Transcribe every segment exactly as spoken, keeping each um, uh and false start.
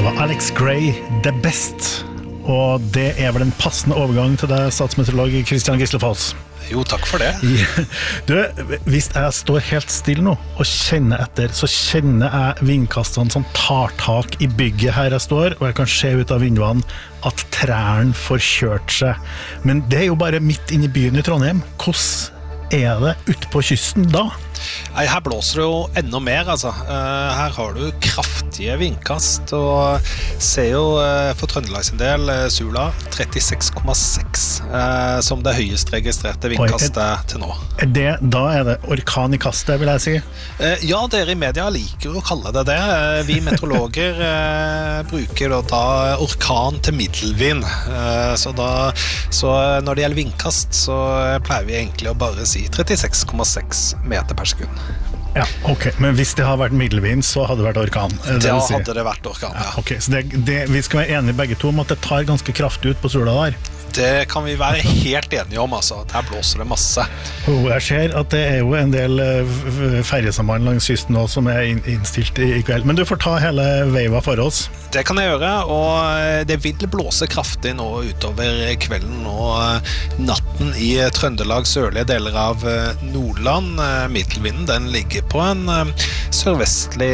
var Alex Gray, The Best. Og det er vel en passende overgang til deg, statsmeteorolog Kristian Gislefoss. Jo, takk for det. Du, hvis jeg står helt stille nå og kjenner etter, så kjenner jeg vindkastene som tar tak i bygget her jeg står, og jeg kan se ut av vinduene at trærne får kjørt seg. Men det er jo bare midt inne i byen i Trondheim. Hvordan er det ute på kysten da? Nei, her blåser det jo enda mer, altså. Uh, her har du kraftige vindkast, og ser jo uh, for Trøndelags en del, uh, Sula, trettiseks komma seks uh, som det høyest registrerte vindkastet Oi, er, til nå. Er det, da er det orkan i kastet, vil jeg si? Uh, ja, dere i media liker å kalle det det. Uh, vi meteorologer uh, bruker da, da orkan til middelvind. Uh, så, da, så når det gjelder vindkast, så pleier vi egentlig å bare si trettiseks komma seks meter per sekund. Ja, ok. Men hvis det har vært middelvind, så hadde det vært orkan. Det da si. hadde det vært orkan, ja. ja. Ok, så det, det, vi skal være enige begge to om at det tar ganske kraftig ut på Sula der. Det kan vi være helt enige om, altså. Her blåser det masse. Oh, jeg ser at det er jo en del ferjesamband langs kysten nå som er innstilt i kveld. Men du får ta hele veiva for oss. Det kan jeg gjøre, og det vil blåse kraftig nå utover kvelden og natten i Trøndelag, sørlige deler av Nordland. Middelvinden, den ligger på en sørvestlig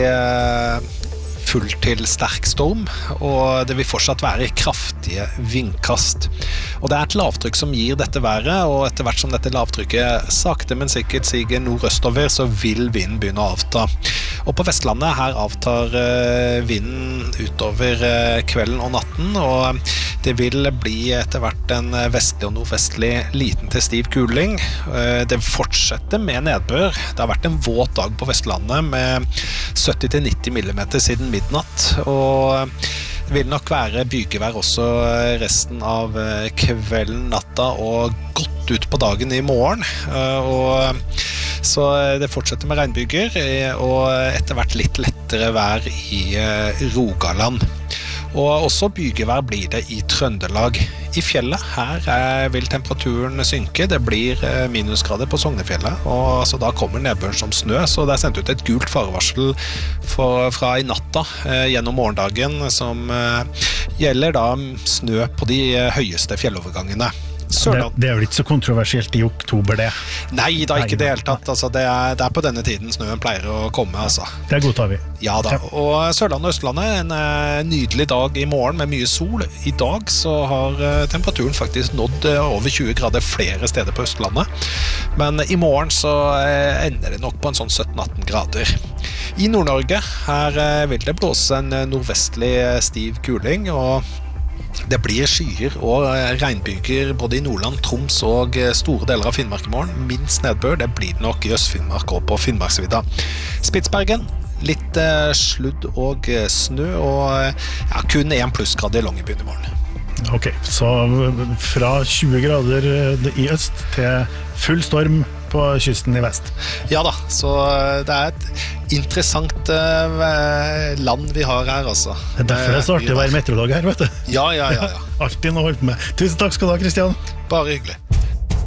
full til sterk storm, og det vil fortsatt være kraftige vindkast. Og det er et lavtrykk som gir dette været, og etter hvert som dette lavtrykket sakte, men sikkert siger nordøstover, så vil vinden begynne å avta. Og på Vestlandet her avtar vinden utover kvelden og natten, og det vil bli etter hvert en vestlig og nordvestlig liten til stiv kuling. Det fortsetter med nedbør. Det har vært en våt dag på Vestlandet med sytti til nitti millimeter siden midnatt, og det vil nok være bygevær også resten av kvelden, natta og godt ut på dagen i morgen. Og så det fortsetter med regnbyger og etter hvert litt lettere vær i Rogaland. Og også bygevær blir det i Trøndelag. I fjellet her vil temperaturen synke. Det blir minusgrader på Sognefjellet, og altså, da kommer nedbøren som snø, så det er sendt ut et gult farevarsel for, fra i natta eh, gjennom morgendagen, som eh, gjelder da snø på de høyeste fjellovergangene. Det, det er jo ikke så kontroversielt i oktober det. Nei, da ikke det helt tatt. Altså, det, er, det er på denne tiden snøen pleier å komme. Altså. Det godtar vi. Ja da, og Sørlandet og Østlandet, en uh, nydelig dag i morgen med mye sol. I dag så har uh, temperaturen faktisk nådd uh, over tjue grader flere steder på Østlandet. Men i morgen så uh, ender det nok på en sånn sytten til atten grader. I Nord-Norge her uh, vil det blåse en uh, nordvestlig uh, stiv kuling, og det blir skyer og regnbyger både i Nordland, Troms og store deler av Finnmark i morgen. Minst nedbør, det blir det nok i Øst-Finnmark og på Finnmarksvidda. Spitsbergen, litt eh, sludd og snø, og ja, kun en plussgrad i Longyearbyen i morgen. Ok, så fra tjue grader i øst til full storm på kysten i vest. Ja da, så det er et interessant uh, land vi har her, altså. Det er derfor det er så artig å være meteorolog her, vet du. Ja, ja, ja, ja. Alltid noe å holde på med. Tusen takk skal du ha, Kristian. Bare hyggelig.